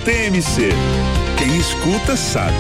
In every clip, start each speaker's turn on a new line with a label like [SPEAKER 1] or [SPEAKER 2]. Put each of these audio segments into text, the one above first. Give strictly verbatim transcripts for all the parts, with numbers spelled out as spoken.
[SPEAKER 1] T M C. Quem escuta sabe.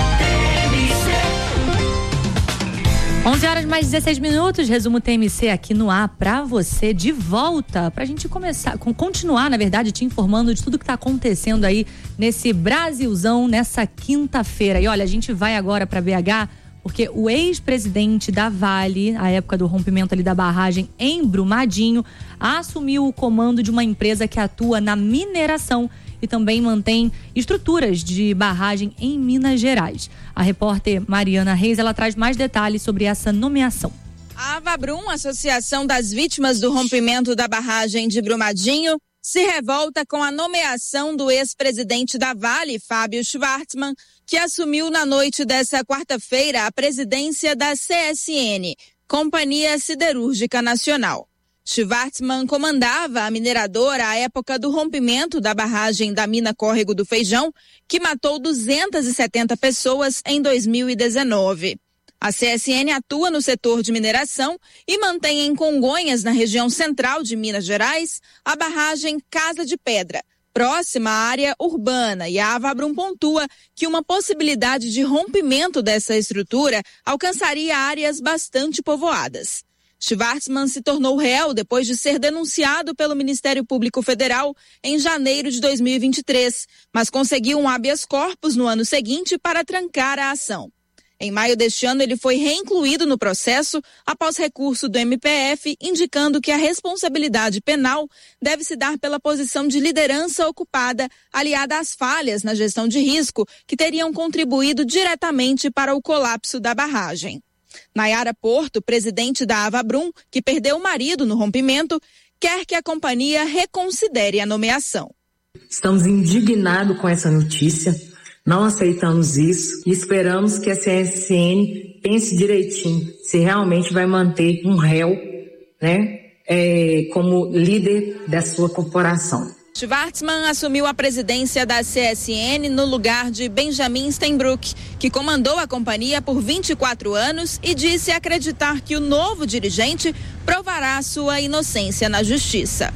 [SPEAKER 2] onze horas mais dezesseis minutos, resumo T M C aqui no ar pra você, de volta, pra gente começar, continuar, na verdade, te informando de tudo que tá acontecendo aí nesse Brasilzão, nessa quinta-feira. E olha, a gente vai agora pra B H, porque o ex-presidente da Vale, à época do rompimento ali da barragem em Brumadinho, assumiu o comando de uma empresa que atua na mineração e também mantém estruturas de barragem em Minas Gerais. A repórter Mariana Reis, ela traz mais detalhes sobre essa nomeação.
[SPEAKER 3] A Avabrum, Associação das Vítimas do Rompimento da Barragem de Brumadinho, se revolta com a nomeação do ex-presidente da Vale, Fábio Schvartsman, que assumiu na noite desta quarta-feira a presidência da C S N, Companhia Siderúrgica Nacional. Schvartsman comandava a mineradora à época do rompimento da barragem da mina Córrego do Feijão, que matou duzentas e setenta pessoas em dois mil e dezenove. A C S N atua no setor de mineração e mantém em Congonhas, na região central de Minas Gerais, a barragem Casa de Pedra, próxima à área urbana, e a Avabrum pontua que uma possibilidade de rompimento dessa estrutura alcançaria áreas bastante povoadas. Schvartsman se tornou réu depois de ser denunciado pelo Ministério Público Federal em janeiro de dois mil e vinte e três, mas conseguiu um habeas corpus no ano seguinte para trancar a ação. Em maio deste ano, ele foi reincluído no processo após recurso do M P F, indicando que a responsabilidade penal deve se dar pela posição de liderança ocupada, aliada às falhas na gestão de risco que teriam contribuído diretamente para o colapso da barragem. Nayara Porto, presidente da Avabrum, que perdeu o marido no rompimento, quer que a companhia reconsidere a nomeação.
[SPEAKER 4] Estamos indignados com essa notícia, não aceitamos isso e esperamos que a C S N pense direitinho se realmente vai manter um réu, né, é, como líder da sua corporação.
[SPEAKER 3] Schvartsman assumiu a presidência da C S N no lugar de Benjamin Steinbrück, que comandou a companhia por vinte e quatro anos e disse acreditar que o novo dirigente provará sua inocência na justiça.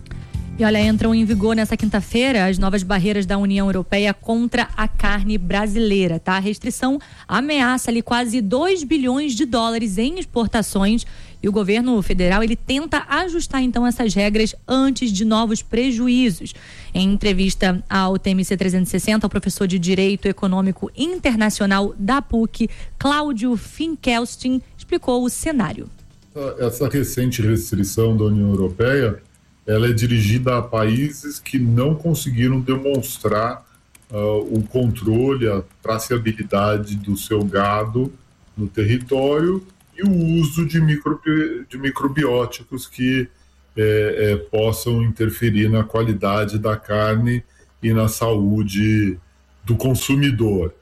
[SPEAKER 2] E olha, entram em vigor nessa quinta-feira as novas barreiras da União Europeia contra a carne brasileira, tá? A restrição ameaça ali quase dois bilhões de dólares em exportações. E o governo federal, ele tenta ajustar então essas regras antes de novos prejuízos. Em entrevista ao T M C trezentos e sessenta, o professor de Direito Econômico Internacional da P U C, Cláudio Finkelstein, explicou o cenário.
[SPEAKER 5] Essa recente restrição da União Europeia, ela é dirigida a países que não conseguiram demonstrar uh, o controle, a traceabilidade do seu gado no território e o uso de, micro, de microbióticos que é, é, possam interferir na qualidade da carne e na saúde do consumidor.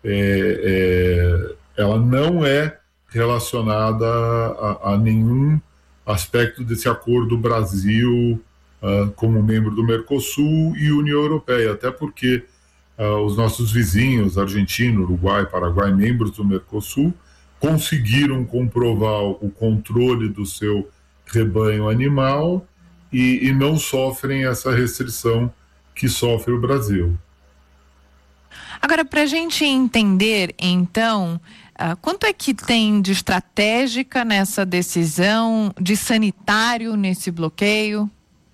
[SPEAKER 5] É, é, ela não é relacionada a, a nenhum aspecto desse acordo Brasil uh, como membro do Mercosul e União Europeia, até porque uh, os nossos vizinhos, Argentina, Uruguai, Paraguai, membros do Mercosul, conseguiram comprovar o controle do seu rebanho animal e, e não sofrem essa restrição que sofre o Brasil.
[SPEAKER 6] Agora, para a gente entender, então, uh, quanto é que tem de estratégica nessa decisão, de sanitário nesse bloqueio?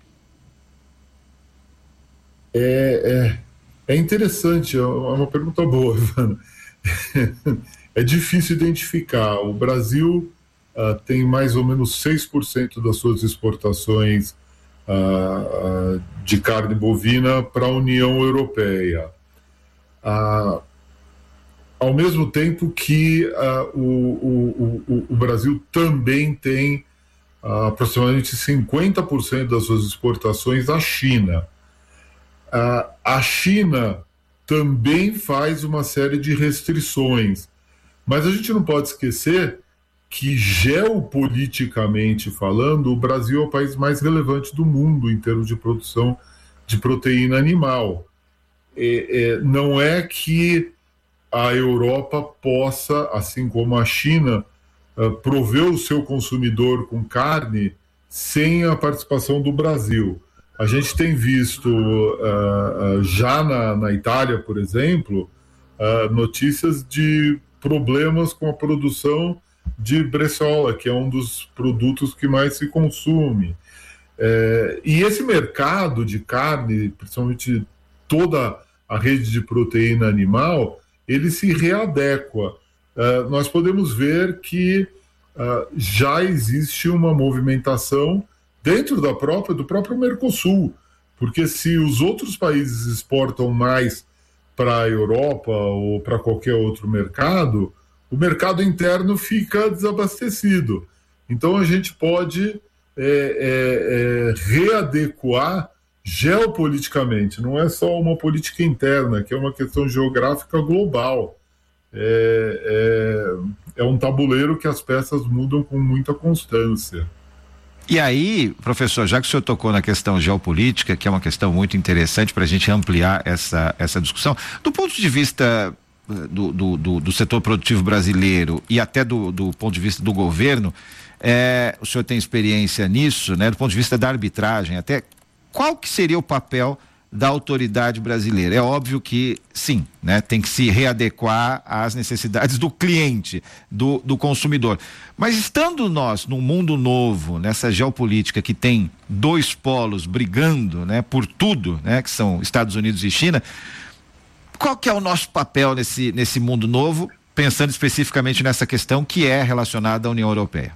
[SPEAKER 5] É, é, é interessante, é uma pergunta boa, Ivana. É difícil identificar. O Brasil uh, tem mais ou menos seis por cento das suas exportações uh, uh, de carne bovina para a União Europeia. Uh, ao mesmo tempo que uh, o, o, o, o Brasil também tem uh, aproximadamente cinquenta por cento das suas exportações à China. Uh, a China também faz uma série de restrições. Mas a gente não pode esquecer que, geopoliticamente falando, o Brasil é o país mais relevante do mundo em termos de produção de proteína animal. É, é, não é que a Europa possa, assim como a China, uh, prover o seu consumidor com carne sem a participação do Brasil. a gente tem visto uh, uh, já na, na Itália, por exemplo, uh, notícias de problemas com a produção de breçola, que é um dos produtos que mais se consome. É, e esse mercado de carne, principalmente toda a rede de proteína animal, ele se readequa. Uh, nós podemos ver que uh, já existe uma movimentação dentro da própria, do próprio Mercosul, porque se os outros países exportam mais para a Europa ou para qualquer outro mercado, o mercado interno fica desabastecido. Então a gente pode é, é, é, readequar geopoliticamente, não é só uma política interna, que é uma questão geográfica global. É, é, é um tabuleiro que as peças mudam com muita constância.
[SPEAKER 7] E aí, professor, já que o senhor tocou na questão geopolítica, que é uma questão muito interessante para a gente ampliar essa, essa discussão, do ponto de vista do, do, do, do setor produtivo brasileiro e até do, do ponto de vista do governo, é, o senhor tem experiência nisso, né? Do ponto de vista da arbitragem, até qual que seria o papel da autoridade brasileira? É óbvio que sim, né? Tem que se readequar às necessidades do cliente, do, do consumidor. Mas estando nós num mundo novo, nessa geopolítica que tem dois polos brigando, né, por tudo, né, que são Estados Unidos e China, qual que é o nosso papel nesse, nesse mundo novo, pensando especificamente nessa questão que é relacionada à União Europeia?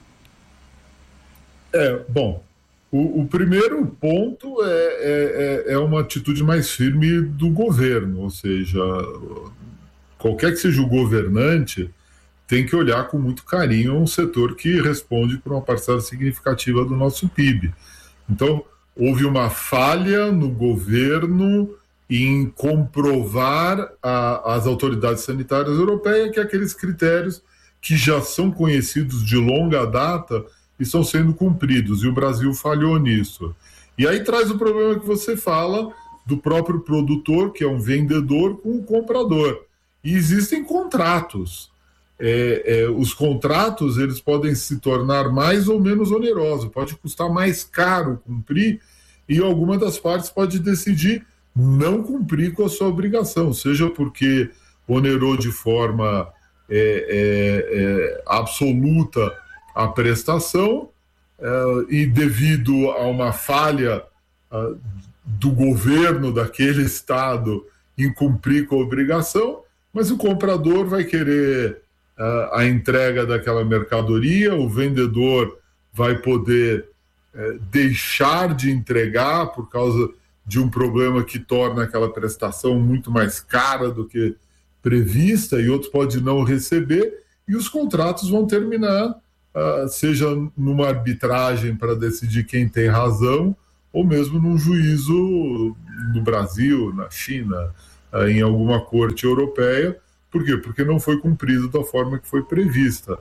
[SPEAKER 5] É, bom, O, o primeiro ponto é, é, é uma atitude mais firme do governo, ou seja, qualquer que seja o governante tem que olhar com muito carinho um setor que responde por uma parcela significativa do nosso P I B. Então, houve uma falha no governo em comprovar a, as autoridades sanitárias europeias que aqueles critérios que já são conhecidos de longa data estão sendo cumpridos, e o Brasil falhou nisso. E aí traz o problema que você fala do próprio produtor, que é um vendedor, com o comprador. E existem contratos. É, é, os contratos, eles podem se tornar mais ou menos onerosos, pode custar mais caro cumprir, e alguma das partes pode decidir não cumprir com a sua obrigação, seja porque onerou de forma é, é, é, absoluta a prestação uh, e devido a uma falha uh, do governo daquele estado em cumprir com a obrigação, mas o comprador vai querer uh, a entrega daquela mercadoria, o vendedor vai poder uh, deixar de entregar por causa de um problema que torna aquela prestação muito mais cara do que prevista, e outros podem não receber, e os contratos vão terminar Uh, seja numa arbitragem para decidir quem tem razão, ou mesmo num juízo no Brasil, na China, uh, em alguma corte europeia. Por quê? Porque não foi cumprido da forma que foi prevista.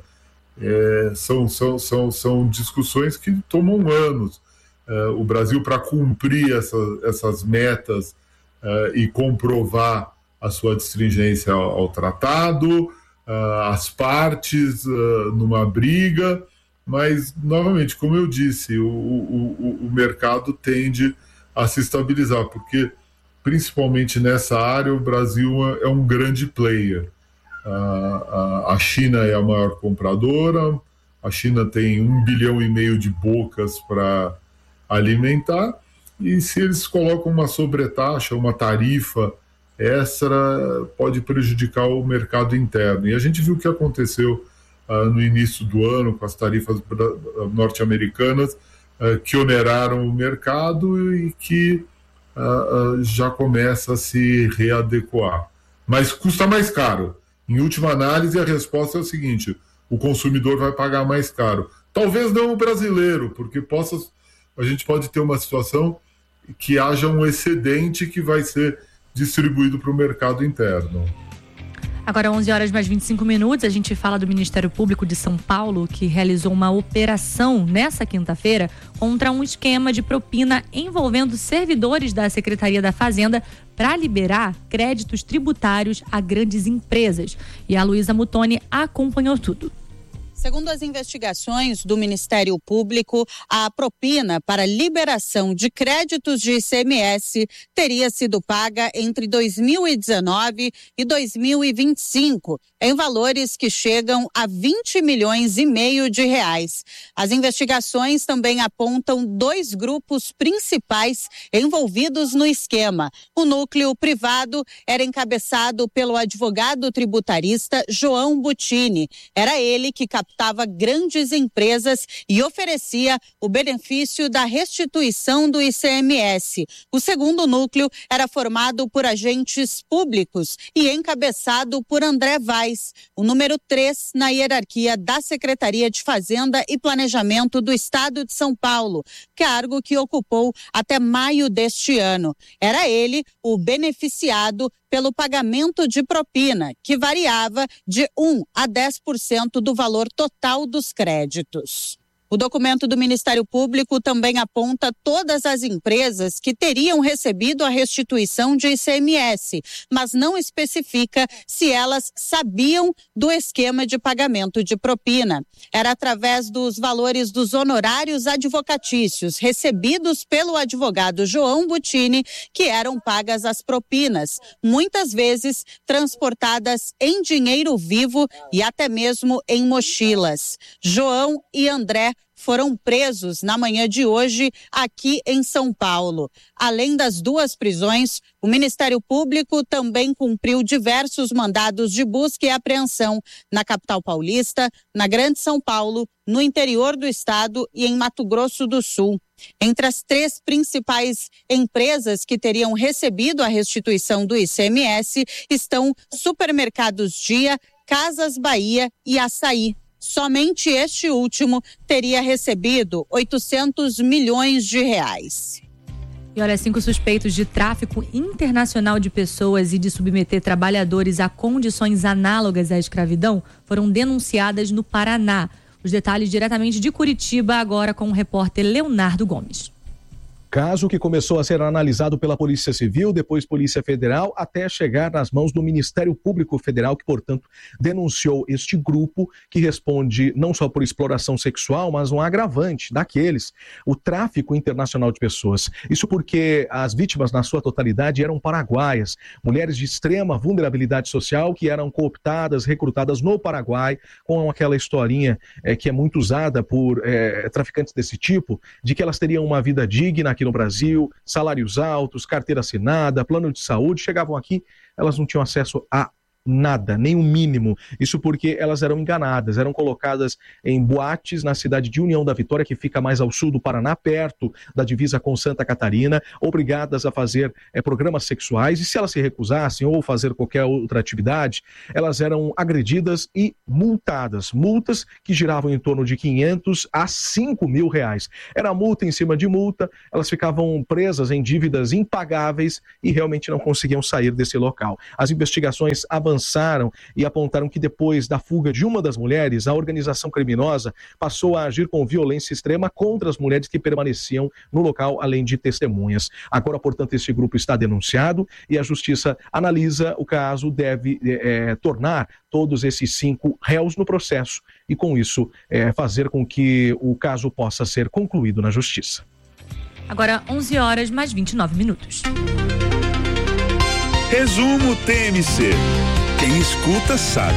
[SPEAKER 5] É, são, são, são, são discussões que tomam anos. Uh, o Brasil, para cumprir essa, essas metas uh, e comprovar a sua destringência ao, ao tratado, Uh, as partes uh, numa briga, mas, novamente, como eu disse, o, o, o mercado tende a se estabilizar, porque, principalmente nessa área, o Brasil é um grande player. Uh, a, a China é a maior compradora, a China tem um bilhão e meio de bocas para alimentar, e se eles colocam uma sobretaxa, uma tarifa extra, pode prejudicar o mercado interno. E a gente viu o que aconteceu uh, no início do ano com as tarifas norte-americanas, uh, que oneraram o mercado e que uh, uh, já começa a se readequar. Mas custa mais caro. Em última análise, a resposta é o seguinte: o consumidor vai pagar mais caro. Talvez não o brasileiro, porque possa, a gente pode ter uma situação que haja um excedente que vai ser distribuído para o mercado interno.
[SPEAKER 2] Agora, onze horas mais vinte e cinco minutos, a gente fala do Ministério Público de São Paulo, que realizou uma operação nessa quinta-feira contra um esquema de propina envolvendo servidores da Secretaria da Fazenda para liberar créditos tributários a grandes empresas. E a Luísa Mutoni acompanhou tudo.
[SPEAKER 3] Segundo as investigações do Ministério Público, a propina para liberação de créditos de I C M S teria sido paga entre dois mil e dezenove e dois mil e vinte e cinco, em valores que chegam a vinte milhões e meio de reais. As investigações também apontam dois grupos principais envolvidos no esquema. O núcleo privado era encabeçado pelo advogado tributarista João Butini. Era ele que captava grandes empresas e oferecia o benefício da restituição do I C M S. O segundo núcleo era formado por agentes públicos e encabeçado por André Vaz, o número três na hierarquia da Secretaria de Fazenda e Planejamento do Estado de São Paulo, cargo que ocupou até maio deste ano. Era ele o beneficiado pelo pagamento de propina, que variava de um a dez por cento do valor total dos créditos. O documento do Ministério Público também aponta todas as empresas que teriam recebido a restituição de I C M S, mas não especifica se elas sabiam do esquema de pagamento de propina. Era através dos valores dos honorários advocatícios recebidos pelo advogado João Butini que eram pagas as propinas, muitas vezes transportadas em dinheiro vivo e até mesmo em mochilas. João e André foram presos na manhã de hoje aqui em São Paulo. Além das duas prisões, o Ministério Público também cumpriu diversos mandados de busca e apreensão na capital paulista, na Grande São Paulo, no interior do estado e em Mato Grosso do Sul. Entre as três principais empresas que teriam recebido a restituição do I C M S estão Supermercados Dia, Casas Bahia e Açaí. Somente este último teria recebido oitocentos milhões de reais.
[SPEAKER 2] E olha, cinco suspeitos de tráfico internacional de pessoas e de submeter trabalhadores a condições análogas à escravidão foram denunciadas no Paraná. Os detalhes diretamente de Curitiba, agora com o repórter Leonardo Gomes.
[SPEAKER 8] Caso que começou a ser analisado pela Polícia Civil, depois Polícia Federal, até chegar nas mãos do Ministério Público Federal, que, portanto, denunciou este grupo que responde não só por exploração sexual, mas um agravante daqueles, o tráfico internacional de pessoas. Isso porque as vítimas, na sua totalidade, eram paraguaias, mulheres de extrema vulnerabilidade social que eram cooptadas, recrutadas no Paraguai, com aquela historinha é, que é muito usada por é, traficantes desse tipo, de que elas teriam uma vida digna aqui no Brasil, salários altos, carteira assinada, plano de saúde. Chegavam aqui, elas não tinham acesso a nada, nem o mínimo. Isso porque elas eram enganadas, eram colocadas em boates na cidade de União da Vitória, que fica mais ao sul do Paraná, perto da divisa com Santa Catarina, obrigadas a fazer é, programas sexuais, e se elas se recusassem ou fazer qualquer outra atividade, elas eram agredidas e multadas, multas que giravam em torno de quinhentos a cinco mil reais. Era multa em cima de multa, elas ficavam presas em dívidas impagáveis e realmente não conseguiam sair desse local. As investigações avançaram avançaram e apontaram que depois da fuga de uma das mulheres, a organização criminosa passou a agir com violência extrema contra as mulheres que permaneciam no local, além de testemunhas. Agora, portanto, esse grupo está denunciado e a Justiça analisa o caso, deve é, tornar todos esses cinco réus no processo e, com isso, é, fazer com que o caso possa ser concluído na Justiça.
[SPEAKER 2] Agora, onze horas mais vinte e nove minutos.
[SPEAKER 1] Resumo T M C. Quem escuta sabe.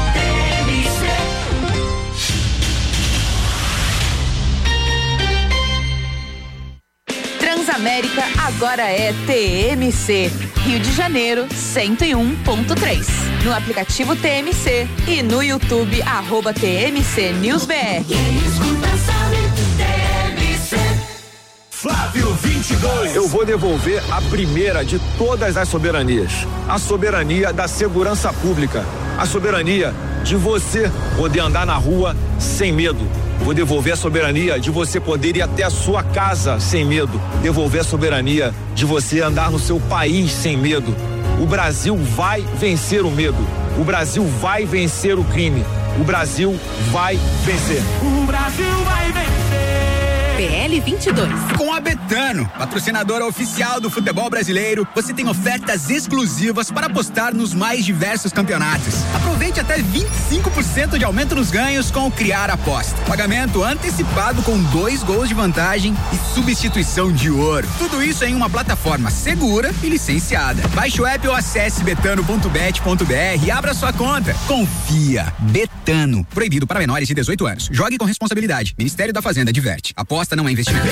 [SPEAKER 9] Transamérica agora é T M C. Rio de Janeiro, cento e um ponto três. No aplicativo T M C e no YouTube, arroba T M C News B R.
[SPEAKER 10] Flávio vinte e dois. Eu vou devolver a primeira de todas as soberanias. A soberania da segurança pública. A soberania de você poder andar na rua sem medo. Vou devolver a soberania de você poder ir até a sua casa sem medo. Devolver a soberania de você andar no seu país sem medo. O Brasil vai vencer o medo. O Brasil vai vencer o crime. O Brasil vai vencer.
[SPEAKER 9] O Brasil vai vencer. P L vinte e dois.
[SPEAKER 10] Com a
[SPEAKER 11] Betano, patrocinadora oficial do futebol brasileiro, você tem ofertas exclusivas para apostar nos mais diversos campeonatos. Aproveite até vinte e cinco por cento de aumento nos ganhos com o Criar Aposta. Pagamento antecipado com dois gols de vantagem e substituição de ouro. Tudo isso em uma plataforma segura e licenciada. Baixe o app ou acesse betano ponto bet ponto br e abra sua conta. Confia. Betano. Proibido para menores de dezoito anos. Jogue com responsabilidade. Ministério da Fazenda adverte. Aposta não é investimento.